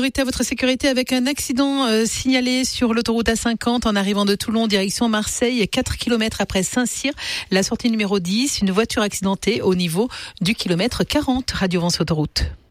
priorité à votre sécurité avec un accident signalé sur l'autoroute A50 en arrivant de Toulon direction Marseille, 4 km après Saint-Cyr, la sortie numéro 10, une voiture accidentée au niveau du kilomètre 40. Radio Vence Autoroute.